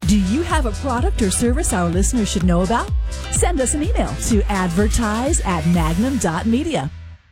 Do you have a product or service our listeners should know about? Send us an email to advertise@magnum.media.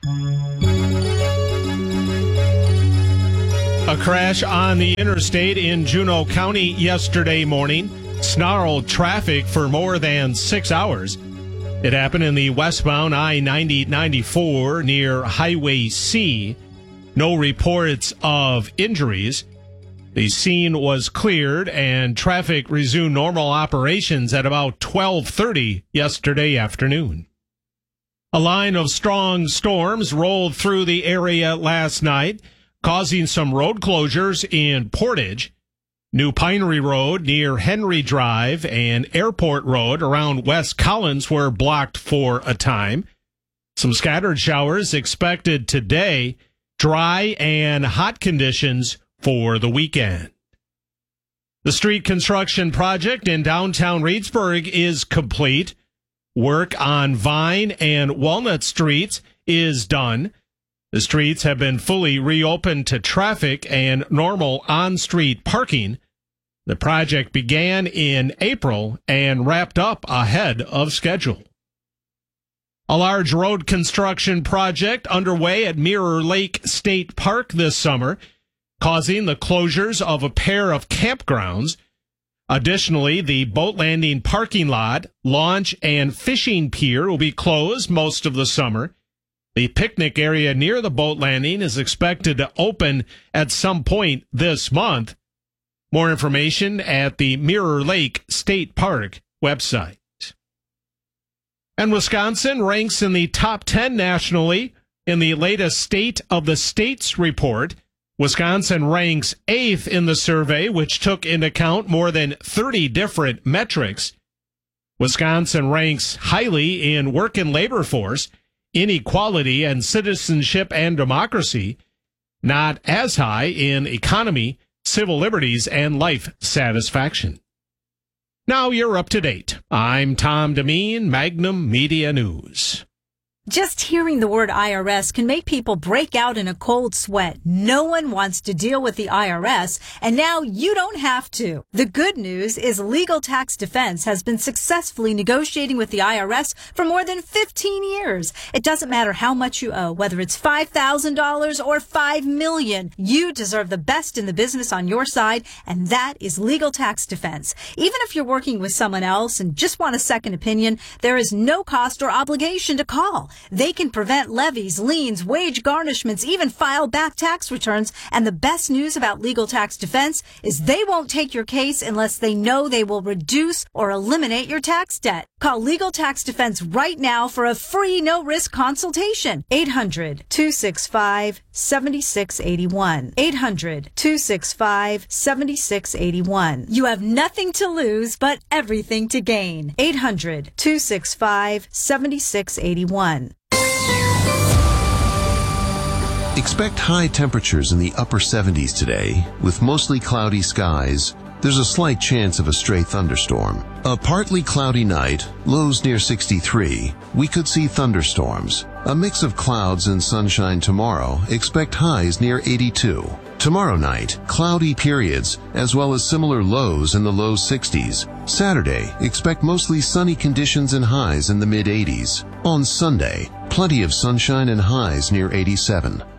A crash on the interstate in Juneau County yesterday morning snarled traffic for more than 6 hours. It happened in the westbound I-90-94 near Highway C. No reports of injuries. The scene was cleared and traffic resumed normal operations at about 12:30 yesterday afternoon. A line of strong storms rolled through the area last night, causing some road closures in Portage. New Pinery Road near Henry Drive and Airport Road around West Collins were blocked for a time. Some scattered showers expected today. Dry and hot conditions for the weekend. The street construction project in downtown Reedsburg is complete. Work on Vine and Walnut Streets is done. The streets have been fully reopened to traffic and normal on-street parking. The project began in April and wrapped up ahead of schedule. A large road construction project underway at Mirror Lake State Park this summer, causing the closures of a pair of campgrounds. Additionally, the boat landing parking lot, launch, and fishing pier will be closed most of the summer. The picnic area near the boat landing is expected to open at some point this month. More information at the Mirror Lake State Park website. And Wisconsin ranks in the top 10 nationally in the latest State of the States report. Wisconsin ranks 8th in the survey, which took into account more than 30 different metrics. Wisconsin ranks highly in work and labor force, inequality, and citizenship and democracy, not as high in economy, civil liberties, and life satisfaction. Now you're up to date. I'm Tom Demeen, Magnum Media News. Just hearing the word IRS can make people break out in a cold sweat. No one wants to deal with the IRS, and now you don't have to. The good news is Legal Tax Defense has been successfully negotiating with the IRS for more than 15 years. It doesn't matter how much you owe, whether it's $5,000 or $5 million. You deserve the best in the business on your side, and that is Legal Tax Defense. Even if you're working with someone else and just want a second opinion, there is no cost or obligation to call. They can prevent levies, liens, wage garnishments, even file back tax returns. And the best news about Legal Tax Defense is they won't take your case unless they know they will reduce or eliminate your tax debt. Call Legal Tax Defense right now for a free no-risk consultation. 800-265-7681. 800-265-7681. You have nothing to lose but everything to gain. 800-265-7681. Expect high temperatures in the upper 70s today, with mostly cloudy skies. There's a slight chance of a stray thunderstorm. A partly cloudy night, lows near 63. We could see thunderstorms. A mix of clouds and sunshine tomorrow. Expect highs near 82. Tomorrow night, cloudy periods, as well as similar lows in the low 60s. Saturday, expect mostly sunny conditions and highs in the mid-80s. On Sunday, plenty of sunshine and highs near 87.